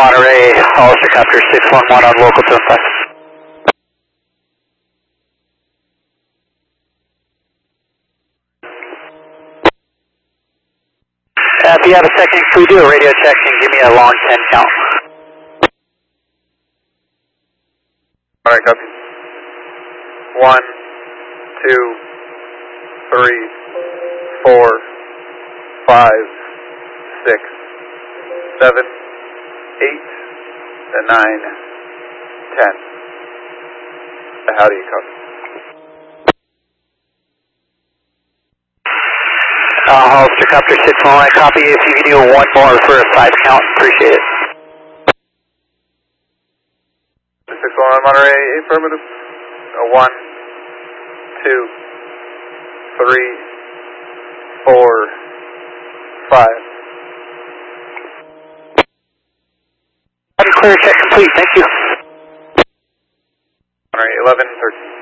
Monterey, Hollister Copter 611 on local to 5. If you have a second, can we do a radio check and give me a long 10 count? Alright, copy. 1, 2, 3, 4, 5, 6, 7, 8, and 9, 10. How do you copy? Hollister Copter 611, copy. If you can do one more for a 5 count, appreciate it. 611 Monterey, affirmative. 1, 2, 3, 4, 5. Clear check complete, thank you. Monterey 11, 13.